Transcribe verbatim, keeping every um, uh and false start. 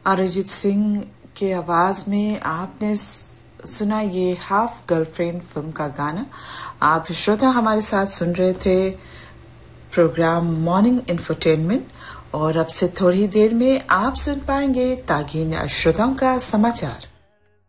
अरिजीत सिंह के आवाज में आपने सुना ये हाफ गर्लफ्रेंड फिल्म का गाना। आप श्रोता हमारे साथ सुन रहे थे प्रोग्राम मॉर्निंग इंफोटेनमेंट और अब से थोड़ी देर में आप सुन पाएंगे तागीन श्रोताओं का समाचार।